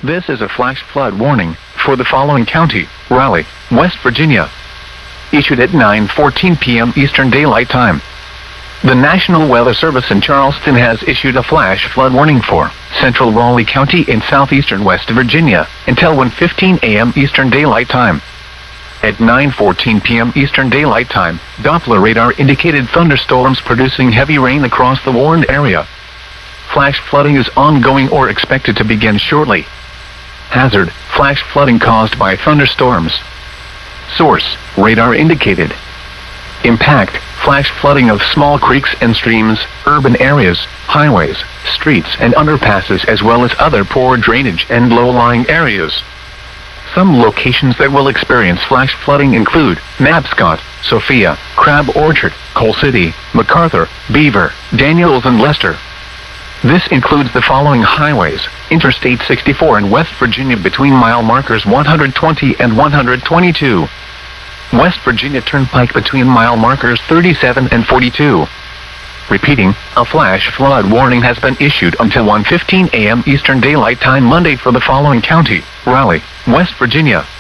This is a flash flood warning for the following county: Raleigh, West Virginia. Issued at 9:14 p.m. Eastern Daylight Time. The National Weather Service in Charleston has issued a flash flood warning for central Raleigh County in southeastern West Virginia until 1:15 a.m. Eastern Daylight Time. At 9:14 p.m. Eastern Daylight Time, Doppler radar indicated thunderstorms producing heavy rain across the warned area. Flash flooding is ongoing or expected to begin shortly. Hazard: flash flooding caused by thunderstorms. Source: radar indicated. Impact: flash flooding of small creeks and streams, urban areas, highways, streets and underpasses, as well as other poor drainage and low-lying areas. Some locations that will experience flash flooding include Mabscott, Sophia, Crab Orchard, Coal City, MacArthur, Beaver, Daniels and Lester. This includes the following highways: Interstate 64 in West Virginia between mile markers 120 and 122. West Virginia Turnpike between mile markers 37 and 42. Repeating, a flash flood warning has been issued until 1:15 a.m. Eastern Daylight Time Monday for the following county: Raleigh, West Virginia.